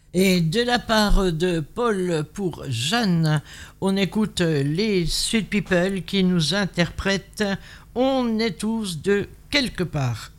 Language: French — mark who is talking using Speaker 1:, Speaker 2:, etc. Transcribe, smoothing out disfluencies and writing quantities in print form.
Speaker 1: Et de la part de Paul pour Jeanne, on écoute les Sweet People qui nous interprètent On est tous de quelque part.